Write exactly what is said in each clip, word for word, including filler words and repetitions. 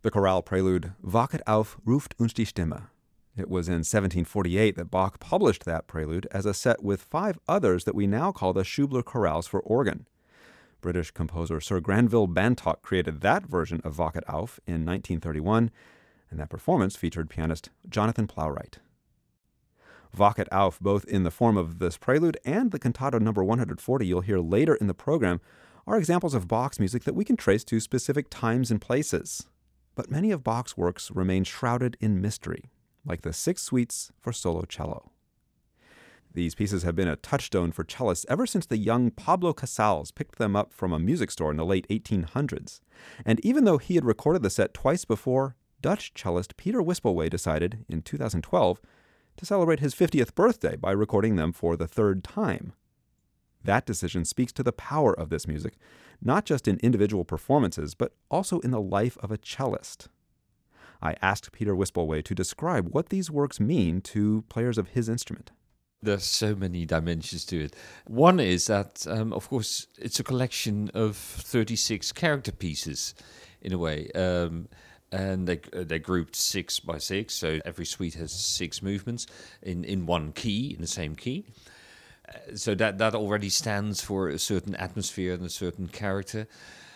the chorale prelude Wachet auf, ruft uns die Stimme. It was in seventeen forty-eight that Bach published that prelude as a set with five others that we now call the Schubler chorales for organ. British composer Sir Granville Bantock created that version of Wachet auf in nineteen thirty-one, and that performance featured pianist Jonathan Plowright. Wachet auf, both in the form of this prelude and the cantata number one hundred forty you'll hear later in the program, are examples of Bach's music that we can trace to specific times and places. But many of Bach's works remain shrouded in mystery, like the Six Suites for solo cello. These pieces have been a touchstone for cellists ever since the young Pablo Casals picked them up from a music store in the late eighteen hundreds. And even though he had recorded the set twice before, Dutch cellist Peter Wispelwey decided, in two thousand twelve, to celebrate his fiftieth birthday by recording them for the third time. That decision speaks to the power of this music, not just in individual performances, but also in the life of a cellist. I asked Peter Wispelwey to describe what these works mean to players of his instrument. There's so many dimensions to it. One is that, um, of course, it's a collection of thirty-six character pieces, in a way. Um, and they, they're grouped six by six, so every suite has six movements in, in one key, in the same key. Uh, so that, that already stands for a certain atmosphere and a certain character.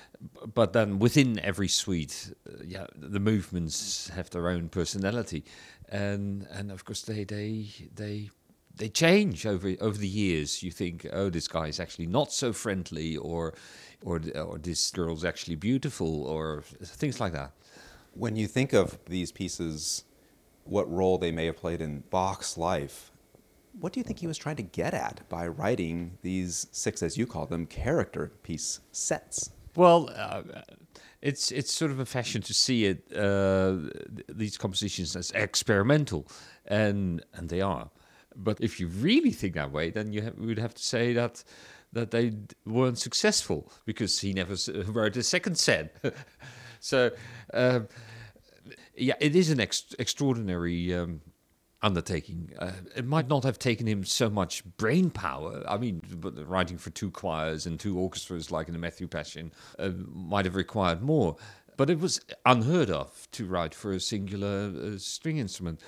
But then within every suite, uh, yeah, the movements have their own personality, and and of course they they they they change over over the years. You think, oh, this guy is actually not so friendly, or or or this girl's actually beautiful, or things like that. When you think of these pieces, what role they may have played in Bach's life, what do you think he was trying to get at by writing these six, as you call them, character piece sets? Well, uh, it's it's sort of a fashion to see it uh, these compositions as experimental, and and they are. But if you really think that way, then you ha- would have to say that that they weren't successful because he never wrote a second set. so, uh, yeah, it is an ex- extraordinary. Um, undertaking. Uh, it might not have taken him so much brain power. I mean, but writing for two choirs and two orchestras, like in the Matthew Passion, uh, might have required more. But it was unheard of to write for a singular uh, string instrument.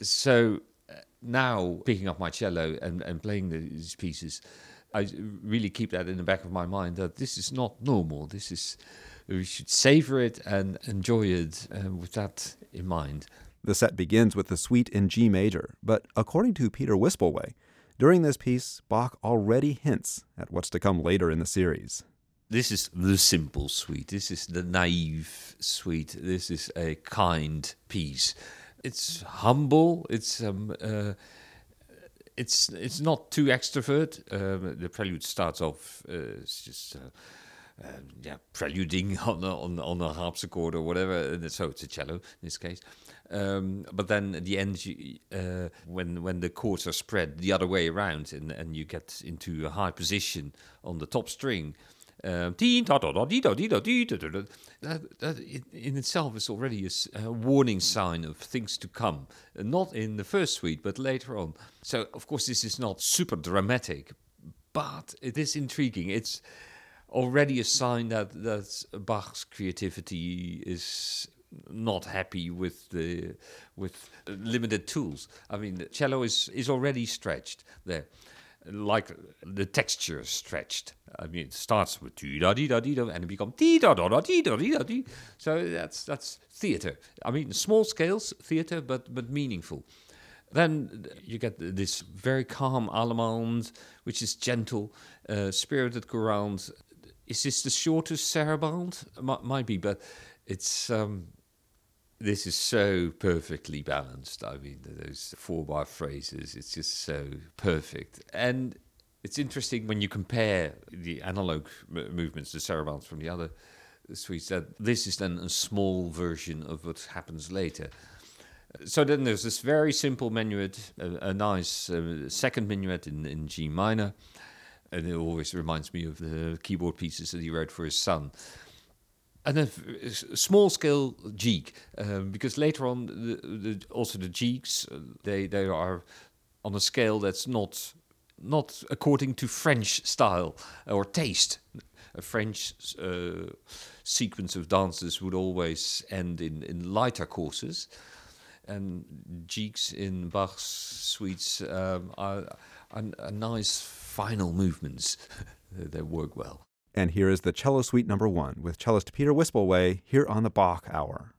So uh, now, picking up my cello and, and playing these pieces, I really keep that in the back of my mind that this is not normal. This is, we should savor it and enjoy it uh, with that in mind. The set begins with the suite in G major, but according to Peter Wispelwey, during this piece, Bach already hints at what's to come later in the series. This is the simple suite. This is the naive suite. This is a kind piece. It's humble. It's um, uh, it's it's not too extrovert. Um, the prelude starts off. Uh, it's just. Uh, Uh, yeah, preluding on a, on, on a harpsichord or whatever, so it's a cello in this case. Um, but then at the end, you, uh, when when the chords are spread the other way around, and, and you get into a high position on the top string, um, that, that in itself is already a, a warning sign of things to come. Not in the first suite, but later on. So, of course, this is not super dramatic, but it is intriguing. It's already a sign that, that Bach's creativity is not happy with the with limited tools. I mean, the cello is, is already stretched there, like the texture is stretched. I mean, it starts with dee da dee da dee da, and it becomes dee da da da dee da dee da dee. So that's that's theater. I mean, small scales theater, but but meaningful. Then you get this very calm allemande, which is gentle, uh, spirited chorale. Is this the shortest sarabande? M- might be, but it's um, this is so perfectly balanced. I mean, those four-bar phrases, it's just so perfect. And it's interesting when you compare the analog m- movements, the sarabandes from the other suites, that this is then a small version of what happens later. So then there's this very simple minuet, a, a nice uh, second minuet in, in G minor. And it always reminds me of the keyboard pieces that he wrote for his son. And a, a small-scale jig, um, because later on, the, the, also the jigs, they they are on a scale that's not not according to French style or taste. a French uh, sequence of dances would always end in, in lighter courses. And jigs in Bach's suites um, are, are, are nice final movements. They work well. And here is the Cello Suite number one with cellist Peter Wispelwey here on the Bach Hour.